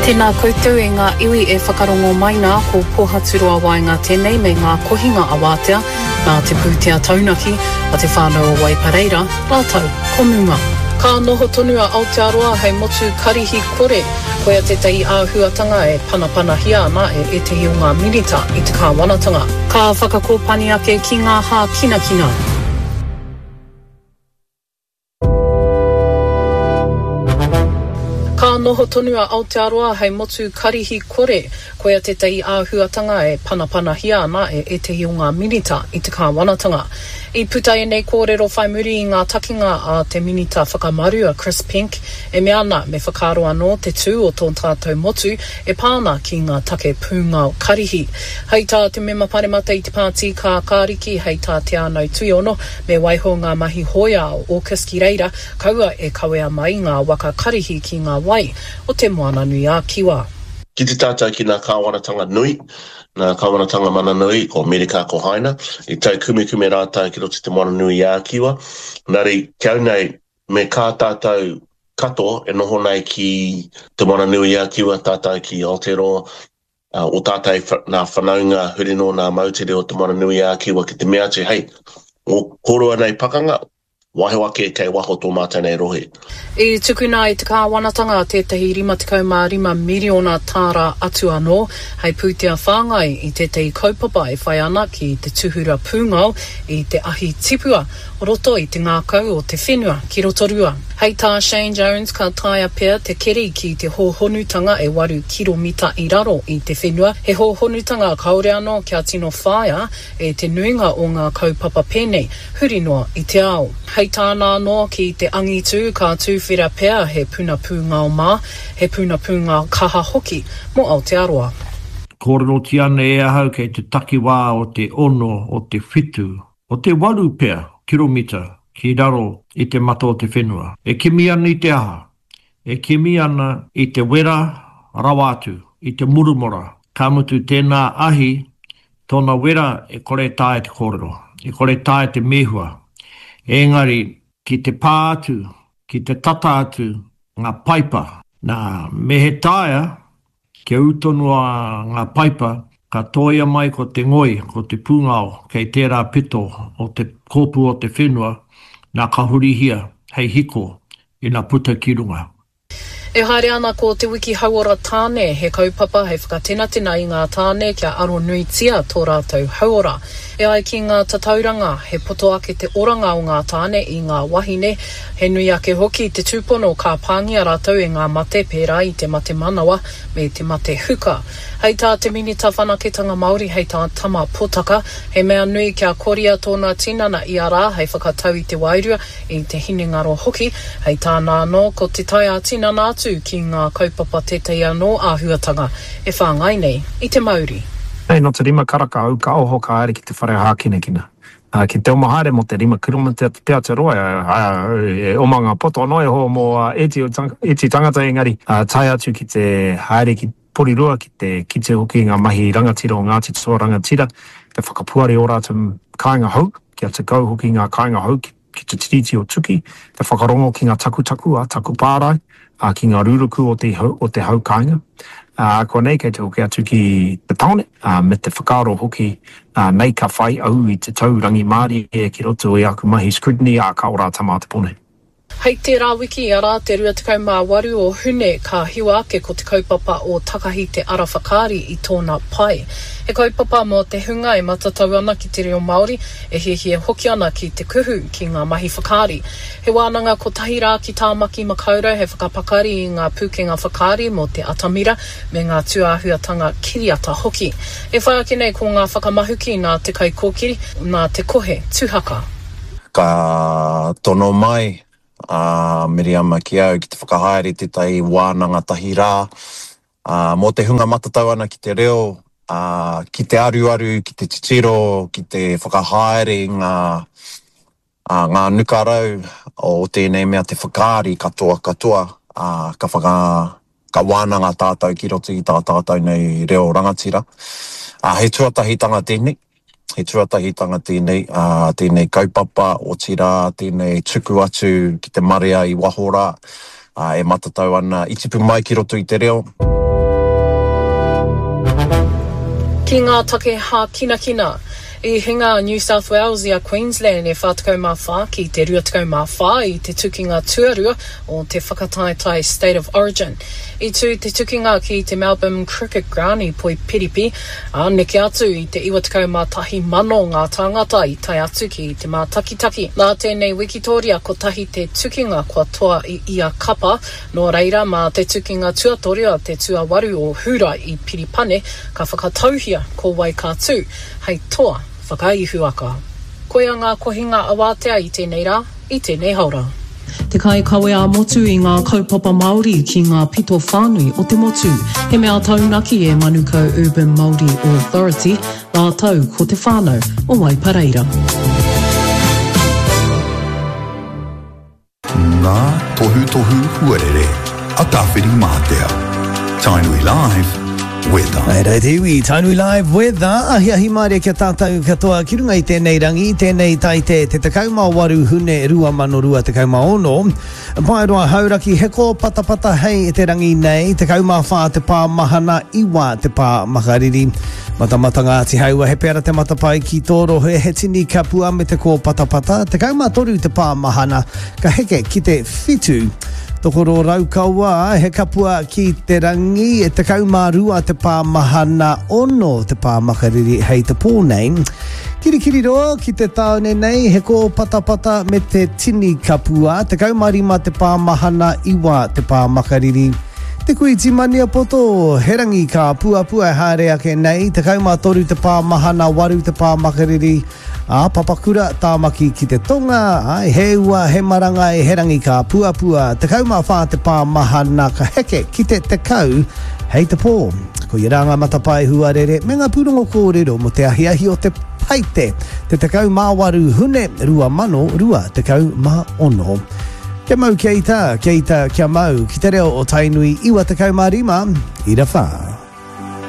Tēnā koutou e ngā iwi e whakarongo mai nā ko pōhaturoa wai ngā tēnei me ngā kohinga awatea nā te pūtea taunaki a te whānau o Waipareira, rātau, komunga. Ka noho tonua Aotearoa hei motu karihi kore, koia te tei āhuatanga e panapana hia ana e te o ngā minita i te kāwanatanga. Ka whakakōpani ake ki ngā hā kina. Ka noho tonua Aotearoa hei motu karihi kore, koia te tei āhuatanga e panapana hia ana e te o ngā minita i te kāwanatanga. I putai nei kōrero whai muri i ngā takinga a te minita whakamarua Chris Pink, e mea ana me whakaro anō te tū o tōn tātou motu e pāna ki ngā take pūngao karihi. Hei tā te mema paremata i te pāti ka kāriki, hei tā te ānau tuiono me waiho ngā mahi hoia o Aukus ki reira, kaua e kawea mai ngā waka karihi ki ngā wai o te moana nui a Kiwa. Ki te tātou ki ngā kāwanatanga nui, nā kāwanatanga mana nui ko Merika ko Haina, i tau kume rātou ki roto te moana nui a Kiwa. Nari, kiau nei me kā tātou kato e noho nei ki te moana nui a Kiwa, tātou ki Aotearoa, o tātou nā whanaunga hurino nā mautere o te moana nui a Kiwa ki te mea te hei, o korua nei pakanga, wahe wake kei waho tō mātai nei rohe. I tukuna i te kāwanatanga tētahi 55 miliona tāra atu anō, hei pūtea whāngai i tētahi kaupapa e whai ana ki te tuhura pūngao i te ahi tipua, o roto i te ngākau o te whenua ki rotorua. Hei tā Shane Jones ka taia pia te keri ki te hōhonutanga e 8 kiromita i raro i te whenua. He hōhonutanga kaore anō kia tino whaia e te nuinga o ngā kaupapa pēnei, huri noa i te ao. Hei tāna anō ki te angitu ka tūwhera pia he puna pūngao mā, he puna pūngao kaha hoki mo Aotearoa. Kōrero tiane e ahau kei te takiwā o te ono o te whitu, o te 8 pia kiromita ki raro i te mata o te whenua. E kimi ana i te aha, e kimi ana i te wera rawatu, i te murumura. Ka mutu tēnā ahi, tōna wera e kore tāe te kōrero, e kore tāe te mehua. Engari, ki te pā atu, ki te tata atu, ngā paipa. Nā mehe tāia, ke utonua ngā paipa, ka toia mai ko te ngoi, ko te pūngao, kei tērā pito o te kōpu o te whenua, nā kahurihia, hei hiko, i nā puta ki runga. E haere ana ko te wiki hauora tāne, he kaupapa hei whakatenatena i ngā tāne kia aro nui tia tō rātou hauora. E ai ki ngā tatauranga, he poto ake te oranga o ngā tāne i ngā wahine, he nui ake hoki te tūpono ka pāngia rātou e ngā mate pērā i te mate manawa me te mate huka. Hei tā te minita whanaketanga Māori, hei tā tama potaka, he mea nui kia koria tōna tinana i a rā, hei whakatau i te wairua i te hinengaro hoki, hei tā nā no ko te tai a tinana atu ki ngā kaupapa tētai anō āhuatanga e whāngai nei i te Māori. Hei, no te rima karaka au ka oho ka aere ki te whare hākinekina. Ki te omahaere mo te 5 kiromita te Aotearoa, e omanga poto no e ho mo eti tangata engari, tai atu ki te haere ki porirua ki te hoki ngā mahi rangatira o Ngāti Toa rangatira, te whakapuare o rātou kāinga hau, kia te kau hoki ngā kāinga hau ki te tiriti o tuki, te whakarongo ki ngā taku pārai, ki ngā ruruku o te hau kāinga. Ko nei kei te hoki atu ki te taone, me te whakaro hoki nei ka whai au i te taurangi Māori e ki roto i aku mahi scrutiny a ka ora tamata pone. Hei te rā wiki i a rā te 28 o hune ka hiwa ake ko te kaupapa o Takahi te ara whakaari i tōna pai. He kaupapa mo te hunga e matatau ana ki te reo Māori e he hoki ana ki te kuhu ki ngā mahi whakaari. He wānanga ko tahi rā ki tāmaki makaurau he whakapakari i ngā pūkenga whakaari mo te atamira me ngā tuāhuatanga kiriata hoki. E whai ake nei ko ngā whakamahuki nā te kaikōkiri, nā te kohe tūhaka. Ka tono mai, Miriama ki au ki te whakahaere te tai wānanga tahi rā, mō te hunga matatau ana ki te reo, ki te aru, ki te titiro, ki te whakahaere ngā nukarau o tēnei mea te whakaari katoa, ka wānanga tātou ki roto i tā tātou nei reo rangatira. He tuatahitanga tēnei. He tuatahitanga tēnei kaupapa o tira, tēnei tuku atu ki te marea i wahora, e matatau ana itipu mai ki roto i te reo. Ki ngā take hā kina kina, I hinga New South Wales ia Queensland e whātakau mā whā ki te ruatakau mā whā I te tukinga tuarua o te whakataetai State of Origin. I tū te tukinga ki te Melbourne Cricket Ground I poi Piripi, a neke atu I te iwatakau mā tahi mano ngā tāngata I tai atu ki te mā takitaki. Nā tēnei Wikitoria ko tahi te tukinga kua toa I ia kapa, no reira mā te tukinga tuatoria te tuawaru o hura I Piripane, ka whakatauhia ko Waikātū, hei toa whakaihuaka. Koia ngā kohinga awātea I tēnei rā, I tēnei haura. Te kai kawe a motu I ngā kaupapa Māori ki ngā pito whānui o te motu. He mea taunaki e Manukau Urban Māori Authority, nā tau ko te whānau o Waipareira. Ngā tohu huarere, a tawhiri mātea. Tainui Live, weather. Ai te iwi, Tainui Live weather, ahi maare kia tātou katoa ki runga I tēnei rangi, tēnei taite te tekau mā waru hune rua mano rua tekau mā ono. Pai roa hauraki heko patapata hei e te rangi nei, tekau mā whā te pā mahana iwa te pā makariri. Matamata ngā ti haua he pēra te matapai ki tōro he tini ka pua me te kō patapata, tekau mā toru te pā mahana, ka heke ki te whitu. Tokoro raukaua he kapua ki te rangi e te kaumārua te pāmahana ono te pāmakariri hei te pōnei. Kirikiri roa ki te taone nei he ko patapata me te tini kapua te kaumarima te pāmahana iwa te pāmakariri. Te kui timania poto, he rangi ka pua hārea ke nei, te kaumātoru te pāmahana waru te pāmakariri. A papakura tāmaki ki te tonga, ai he ua he maranga e he rangi ka pua, te kaumā whā te pāmahana ka heke ki te kau hei te pō. Ko I ranga matapai huarere, me ngā pūrongo kōrero mo te ahiahi o te paite, te kau māwaru hune rua mano, rua te kau mā ono. Kia mau kia ita, kia mau, ki te reo o Tainui iwa te kau mā rima, I ra whā.